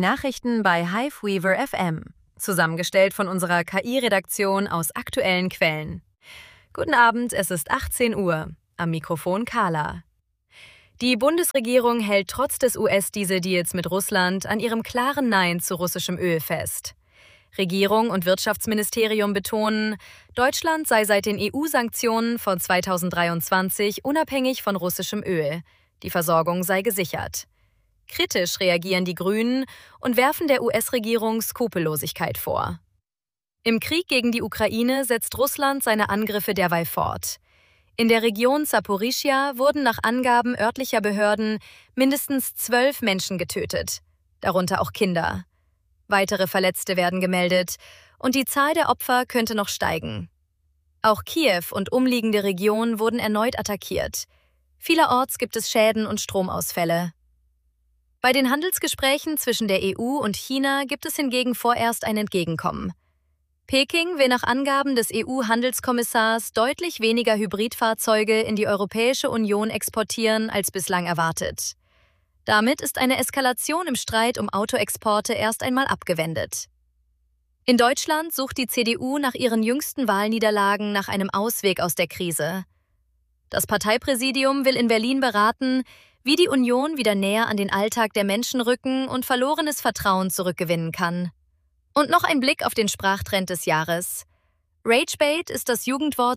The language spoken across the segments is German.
Nachrichten bei Hiveweaver FM, zusammengestellt von unserer KI-Redaktion aus aktuellen Quellen. Guten Abend, es ist 18 Uhr. Am Mikrofon Carla. Die Bundesregierung hält trotz des US-Dieseldeals mit Russland an ihrem klaren Nein zu russischem Öl fest. Regierung und Wirtschaftsministerium betonen, Deutschland sei seit den EU-Sanktionen von 2023 unabhängig von russischem Öl. Die Versorgung sei gesichert. Kritisch reagieren die Grünen und werfen der US-Regierung Skrupellosigkeit vor. Im Krieg gegen die Ukraine setzt Russland seine Angriffe derweil fort. In der Region Saporischschja wurden nach Angaben örtlicher Behörden mindestens 12 Menschen getötet, darunter auch Kinder. Weitere Verletzte werden gemeldet und die Zahl der Opfer könnte noch steigen. Auch Kiew und umliegende Regionen wurden erneut attackiert. Vielerorts gibt es Schäden und Stromausfälle. Bei den Handelsgesprächen zwischen der EU und China gibt es hingegen vorerst ein Entgegenkommen. Peking will nach Angaben des EU-Handelskommissars deutlich weniger Hybridfahrzeuge in die Europäische Union exportieren als bislang erwartet. Damit ist eine Eskalation im Streit um Autoexporte erst einmal abgewendet. In Deutschland sucht die CDU nach ihren jüngsten Wahlniederlagen nach einem Ausweg aus der Krise. Das Parteipräsidium will in Berlin beraten, wie die Union wieder näher an den Alltag der Menschen rücken und verlorenes Vertrauen zurückgewinnen kann. Und noch ein Blick auf den Sprachtrend des Jahres. Ragebait ist das Jugendwort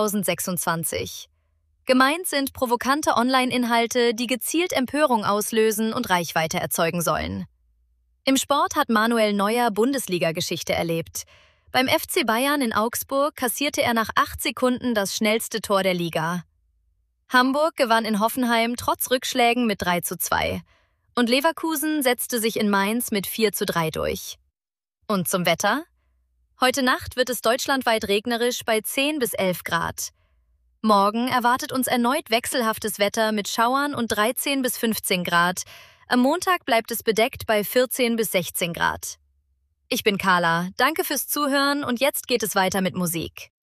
2026. Gemeint sind provokante Online-Inhalte, die gezielt Empörung auslösen und Reichweite erzeugen sollen. Im Sport hat Manuel Neuer Bundesliga-Geschichte erlebt. Beim FC Bayern in Augsburg kassierte er nach 8 Sekunden das schnellste Tor der Liga. Hamburg gewann in Hoffenheim trotz Rückschlägen mit 3:2 und Leverkusen setzte sich in Mainz mit 4:3 durch. Und zum Wetter? Heute Nacht wird es deutschlandweit regnerisch bei 10 bis 11 Grad. Morgen erwartet uns erneut wechselhaftes Wetter mit Schauern und 13 bis 15 Grad. Am Montag bleibt es bedeckt bei 14 bis 16 Grad. Ich bin Carla, danke fürs Zuhören und jetzt geht es weiter mit Musik.